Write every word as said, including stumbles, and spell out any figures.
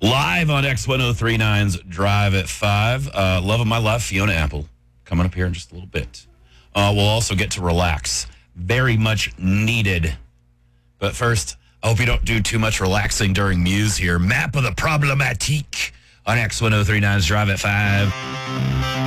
Live on X ten thirty-nine's Drive at five. Uh, love of my life, Fiona Apple, coming up here in just a little bit. Uh, we'll also get to relax. Very much needed. But first, I hope you don't do too much relaxing during Muse here. Map of the Problematique on X ten thirty-nine's Drive at five.